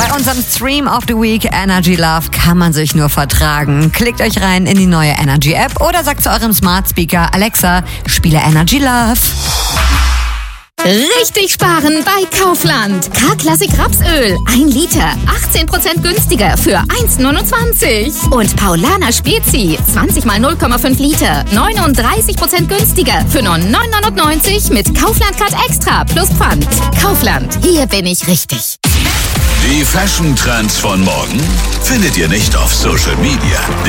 Bei unserem Stream of the Week Energy Love kann man sich nur vertragen. Klickt euch rein in die neue Energy App oder sagt zu eurem Smart Speaker: Alexa, spiele Energy Love. Richtig sparen bei Kaufland. K-Klassik Rapsöl, 1 Liter, 18% günstiger für 1,29. Und Paulaner Spezi, 20 mal 0,5 Liter, 39% günstiger für nur 9,99 mit Kaufland Card Extra plus Pfand. Kaufland, hier bin ich richtig. Die Fashion-Trends von morgen findet ihr nicht auf Social Media.